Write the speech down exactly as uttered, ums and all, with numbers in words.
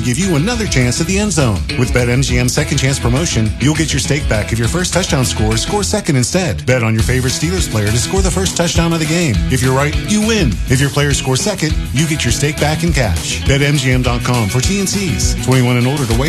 to give you another chance at the end zone. With BetMGM's Second Chance promotion, you'll get your stake back if your first touchdown scorer scores second instead. Bet on your favorite Steelers player to score the first touchdown of the game. If you're right, you win. If your player scores second, you get your stake back in cash. Bet M G M dot com for T and C's. twenty-one and older to wager.